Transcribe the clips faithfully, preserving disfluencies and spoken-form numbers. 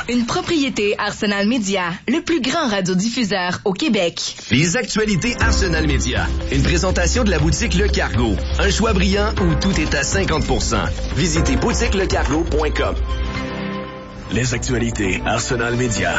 Une propriété Arsenal Média, le plus grand radiodiffuseur au Québec. Les actualités Arsenal Média. Une présentation de la boutique Le Cargo. Un choix brillant où tout est à cinquante pour cent. Visitez boutique le cargo point com. Les actualités Arsenal Média.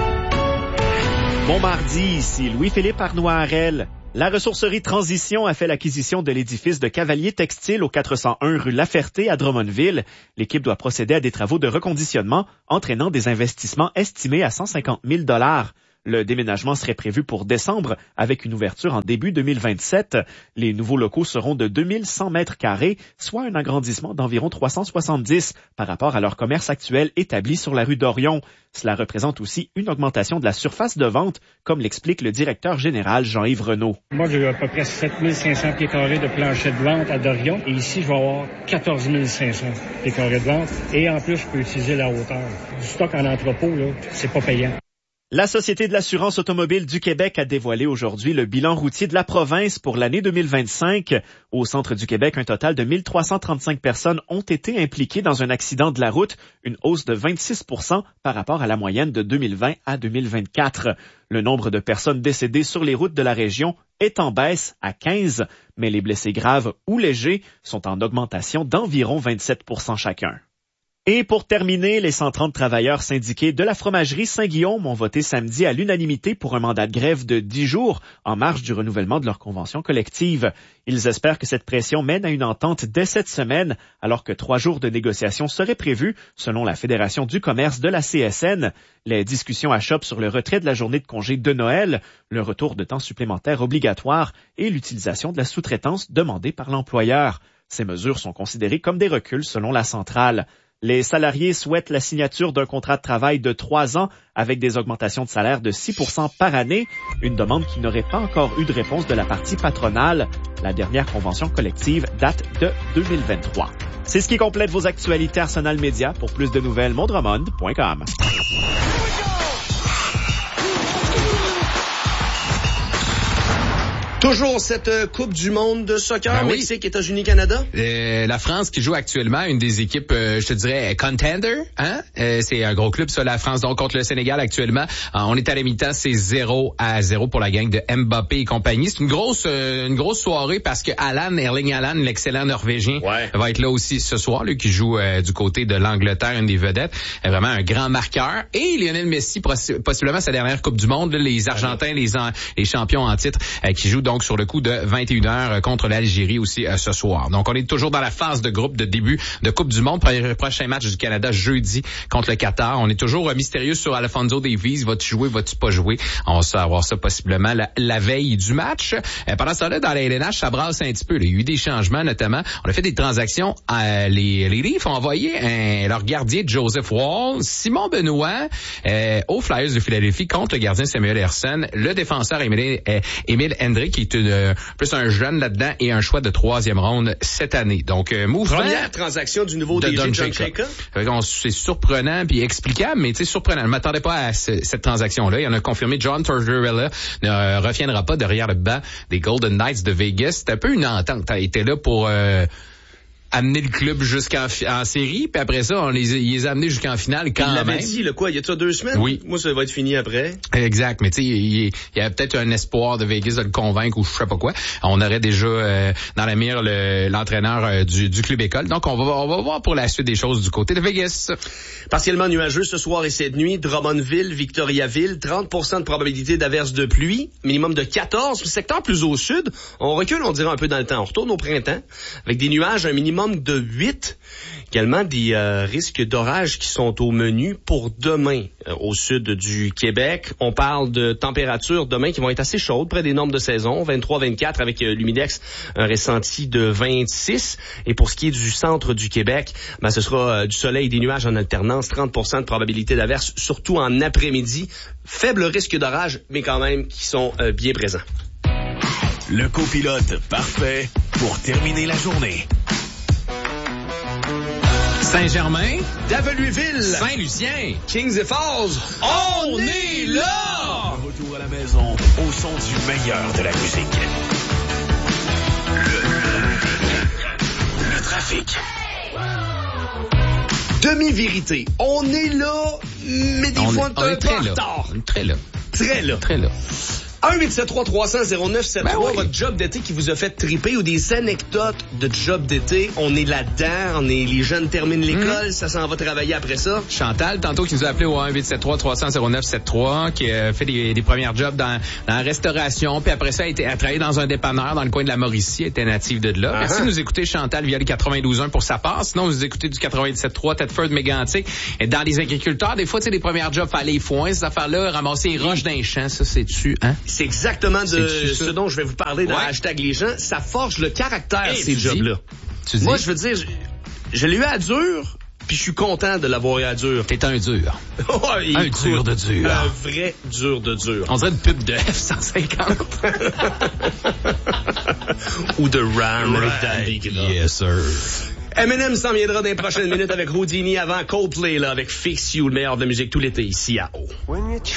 Bon mardi, ici Louis-Philippe Arnois-Harel. La ressourcerie Transition a fait l'acquisition de l'édifice de Cavalier Textile au quatre cent un rue Laferté à Drummondville. L'équipe doit procéder à des travaux de reconditionnement entraînant des investissements estimés à cent cinquante mille dollars. Le déménagement serait prévu pour décembre avec une ouverture en début deux mille vingt-sept. Les nouveaux locaux seront de deux mille cent mètres carrés, soit un agrandissement d'environ trois cent soixante-dix par rapport à leur commerce actuel établi sur la rue d'Orion. Cela représente aussi une augmentation de la surface de vente, comme l'explique le directeur général Jean-Yves Renaud. Moi, j'ai à peu près sept mille cinq cents pieds carrés de plancher de vente à Dorion. Et ici, je vais avoir quatorze mille cinq cents pieds carrés de vente. Et en plus, je peux utiliser la hauteur. Du stock en entrepôt, là, c'est pas payant. La Société de l'assurance automobile du Québec a dévoilé aujourd'hui le bilan routier de la province pour l'année deux mille vingt-cinq. Au centre du Québec, un total de mille trois cent trente-cinq personnes ont été impliquées dans un accident de la route, une hausse de vingt-six pour cent par rapport à la moyenne de deux mille vingt à deux mille vingt-quatre. Le nombre de personnes décédées sur les routes de la région est en baisse à quinze, mais les blessés graves ou légers sont en augmentation d'environ vingt-sept pour cent chacun. Et pour terminer, les cent trente travailleurs syndiqués de la fromagerie Saint-Guillaume ont voté samedi à l'unanimité pour un mandat de grève de dix jours en marge du renouvellement de leur convention collective. Ils espèrent que cette pression mène à une entente dès cette semaine, alors que trois jours de négociations seraient prévus, selon la Fédération du commerce de la C S N. Les discussions achoppent sur le retrait de la journée de congé de Noël, le retour de temps supplémentaire obligatoire et l'utilisation de la sous-traitance demandée par l'employeur. Ces mesures sont considérées comme des reculs selon la centrale. Les salariés souhaitent la signature d'un contrat de travail de trois ans avec des augmentations de salaire de six pour cent par année, une demande qui n'aurait pas encore eu de réponse de la partie patronale. La dernière convention collective date de deux mille vingt-trois. C'est ce qui complète vos actualités Arsenal Média. Pour plus de nouvelles, mondremond point com. Toujours cette euh, Coupe du monde de soccer, ben oui. Mexique, États-Unis, Canada. Euh, la France qui joue actuellement une des équipes, euh, je te dirais, contender. Hein? Euh, c'est un gros club, ça, la France. Donc, contre le Sénégal actuellement, euh, on est à la mi-temps, c'est zéro à zéro pour la gang de Mbappé et compagnie. C'est une grosse euh, une grosse soirée parce que Haaland, Erling Haaland, l'excellent Norvégien, ouais. va être là aussi ce soir, lui qui joue euh, du côté de l'Angleterre, une des vedettes. Euh, vraiment un grand marqueur. Et Lionel Messi, possiblement sa dernière Coupe du monde, les Argentins, les, en, les champions en titre, euh, qui jouent donc sur le coup de vingt et une heures contre l'Algérie aussi euh, ce soir. Donc, on est toujours dans la phase de groupe de début de Coupe du monde. Prochain match du Canada jeudi contre le Qatar. On est toujours euh, mystérieux sur Alphonso Davies. Va-tu jouer, va-tu pas jouer? On va savoir ça possiblement la, la veille du match. Euh, pendant ce temps-là, dans la L N H, ça brasse un petit peu. Il y a eu des changements, notamment. On a fait des transactions. Euh, les, les Leafs ont envoyé un, leur gardien Joseph Wall, Simon Benoît, euh, aux Flyers de Philadelphie contre le gardien Samuel Ersson. Le défenseur Émile, euh, Émile Hendrick, qui est une, euh, plus un jeune là-dedans et un choix de troisième ronde cette année. Donc, euh, mouvement. Première transaction du nouveau de D G John John Chayka. Chayka. C'est surprenant puis explicable, mais tu sais, surprenant. Je ne m'attendais pas à ce, cette transaction-là. Il en a confirmé John Tortorella ne euh, reviendra pas derrière le banc des Golden Knights de Vegas. C'était un peu une entente. Il était là pour euh, amener le club jusqu'en en série, puis après ça, on les, il les a amenés jusqu'en finale quand il même. Il l'avait dit, le quoi, il y a ça deux semaines? Oui. Moi, ça va être fini après. Exact, mais tu sais, il, il y a peut-être un espoir de Vegas de le convaincre ou je sais pas quoi. On aurait déjà euh, dans la mire le, l'entraîneur euh, du, du club école. Donc, on va, on va voir pour la suite des choses du côté de Vegas. Partiellement nuageux ce soir et cette nuit. Drummondville, Victoriaville, trente pour cent de probabilité d'averse de pluie, minimum de quatorze. Le secteur plus au sud, on recule, on dirait un peu dans le temps. On retourne au printemps avec des nuages, un minimum de huit. Également des euh, risques d'orage qui sont au menu pour demain euh, au sud du Québec. On parle de températures demain qui vont être assez chaudes, près des normes de saison, vingt-trois vingt-quatre avec euh, l'humidex, un ressenti de vingt-six. Et pour ce qui est du centre du Québec, ben, ce sera euh, du soleil et des nuages en alternance, trente pour cent de probabilité d'averse, surtout en après-midi. Faible risque d'orage, mais quand même qui sont euh, bien présents. Le copilote parfait pour terminer la journée. Saint-Germain, Daveluiville, Saint-Lucien, Kings et Falls, on, on est là! là! Retour à la maison, au son du meilleur de la musique. Le, le, le trafic. Demi-vérité. On est là, mais des on fois, est, on est un est peu très en là. retard. On est très là. Très là. Très là. un huit sept trois trois cents zéro neuf sept trois, Ben oui. votre job d'été qui vous a fait triper ou des anecdotes de job d'été. On est là-dedans, on est, les jeunes terminent l'école, mmh. ça s'en va travailler après ça. Chantal, tantôt, qui nous a appelé au un huit sept trois trois cents zéro neuf sept trois, qui a fait des, des premières jobs dans, dans la restauration, puis après ça, elle a, été, elle a travaillé dans un dépanneur dans le coin de la Mauricie, elle était native de là. Uh-huh. Merci de nous écouter, Chantal, via le quatre-vingt-douze un pour sa part. Sinon, vous écoutez du quatre-vingt-dix-sept trois, Thetford, Mégantic. Et dans les agriculteurs, des fois, tu sais, les premières jobs, fallait les foins, ces affaires-là, ramasser les roches d'un champ, ça, c'est-tu, hein? C'est exactement de ce dont je vais vous parler dans ouais. hashtag les gens. Ça forge le caractère, hey, ces jobs-là. Tu dis? Moi, je veux dire, je, je l'ai eu à dur, puis je suis content de l'avoir eu à dur. T'es un dur. ouais, un écoute, dur de dur. Un vrai dur de dur. On dirait une pub de F cent cinquante. Ou de Ram. Right. Yes, sir. Eminem s'en viendra dans les prochaines minutes avec Houdini avant Coldplay, là, avec Fix You, le meilleur de la musique tout l'été ici à O.